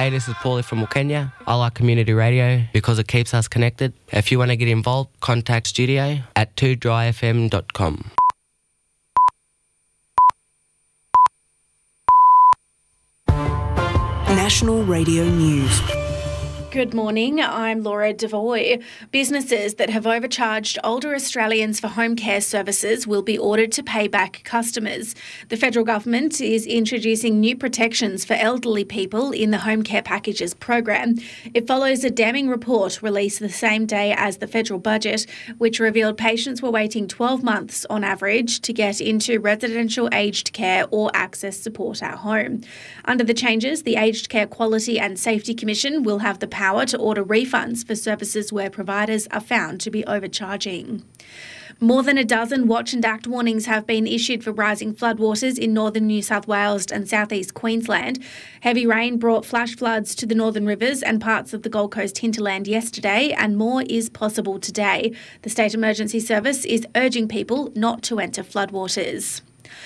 Hey, this is Paulie from Kenya. I like community radio because it keeps us connected. If you want to get involved, contact studio at 2dryfm.com. National Radio News. Good morning, I'm Laura Devoy. Businesses that have overcharged older Australians for home care services will be ordered to pay back customers. The federal government is introducing new protections for elderly people in the Home Care Packages program. It follows a damning report released the same day as the federal budget, which revealed patients were waiting 12 months on average to get into residential aged care or access support at home. Under the changes, the Aged Care Quality and Safety Commission will have the power to order refunds for services where providers are found to be overcharging. More than a dozen watch and act warnings have been issued for rising floodwaters in northern New South Wales and southeast Queensland. Heavy rain brought flash floods to the northern rivers and parts of the Gold Coast hinterland yesterday, and more is possible today. The State Emergency Service is urging people not to enter floodwaters.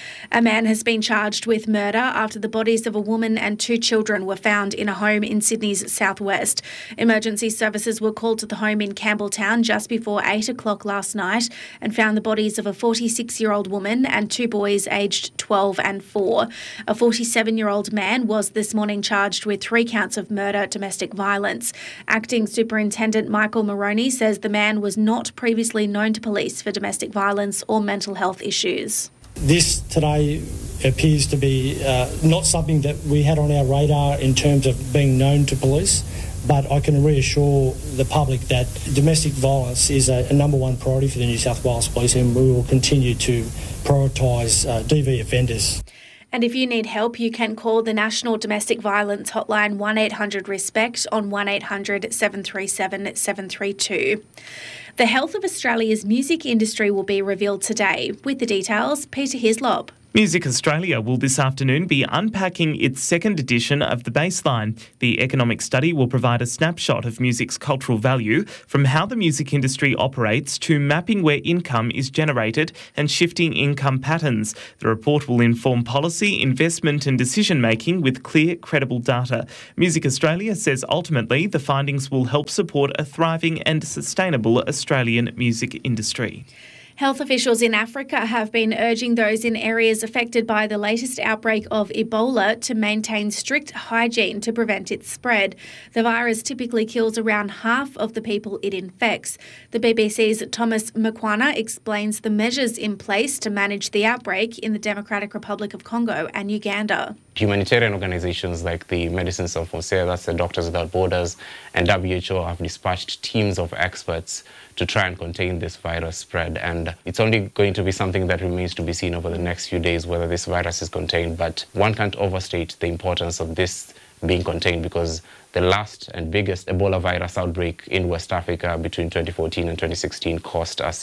A man has been charged with murder after the bodies of a woman and 2 children were found in a home in Sydney's southwest. Emergency services were called to the home in Campbelltown just before 8 o'clock last night and found the bodies of a 46-year-old woman and 2 boys aged 12 and 4. A 47-year-old man was this morning charged with 3 counts of murder, domestic violence. Acting Superintendent Michael Moroney says the man was not previously known to police for domestic violence or mental health issues. This today appears to be not something that we had on our radar in terms of being known to police, but I can reassure the public that domestic violence is a number one priority for the New South Wales Police, and we will continue to prioritise DV offenders. And if you need help, you can call the National Domestic Violence Hotline 1800-RESPECT on 1800 737 732. The health of Australia's music industry will be revealed today. With the details, Peter Hislop. Music Australia will this afternoon be unpacking its second edition of The Baseline. The economic study will provide a snapshot of music's cultural value, from how the music industry operates to mapping where income is generated and shifting income patterns. The report will inform policy, investment and decision-making with clear, credible data. Music Australia says ultimately the findings will help support a thriving and sustainable Australian music industry. Health officials in Africa have been urging those in areas affected by the latest outbreak of Ebola to maintain strict hygiene to prevent its spread. The virus typically kills around half of the people it infects. The BBC's Thomas Mkwana explains the measures in place to manage the outbreak in the Democratic Republic of Congo and Uganda. Humanitarian organizations like the Medicines Sans Frontières, that's the Doctors Without Borders, and WHO have dispatched teams of experts to try and contain this virus spread. And it's only going to be something that remains to be seen over the next few days, whether this virus is contained. But one can't overstate the importance of this being contained, because the last and biggest Ebola virus outbreak in West Africa between 2014 and 2016 cost us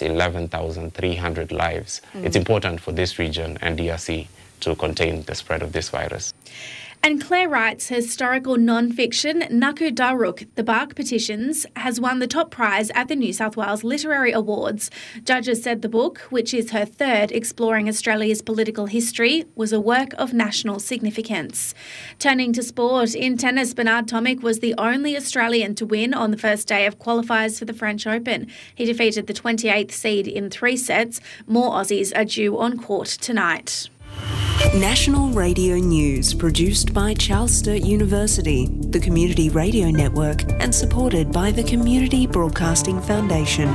11,300 lives. It's important for this region and DRC to contain the spread of this virus. And Claire Wright's historical non-fiction Naku Daruk, The Bark Petitions, has won the top prize at the New South Wales Literary Awards. Judges said the book, which is her third exploring Australia's political history, was a work of national significance. Turning to sport, in tennis, Bernard Tomic was the only Australian to win on the first day of qualifiers for the French Open. He defeated the 28th seed in 3 sets. More Aussies are due on court tonight. National Radio News, produced by Charles Sturt University, the Community Radio Network, and supported by the Community Broadcasting Foundation.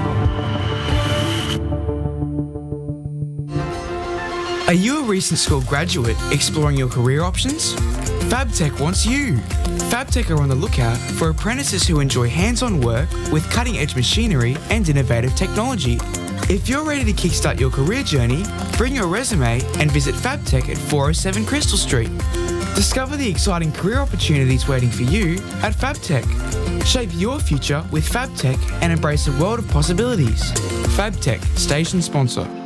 Are you a recent school graduate exploring your career options? FabTech wants you. FabTech are on the lookout for apprentices who enjoy hands-on work with cutting-edge machinery and innovative technology. If you're ready to kickstart your career journey, bring your resume and visit FabTech at 407 Crystal Street. Discover the exciting career opportunities waiting for you at FabTech. Shape your future with FabTech and embrace a world of possibilities. FabTech, station sponsor.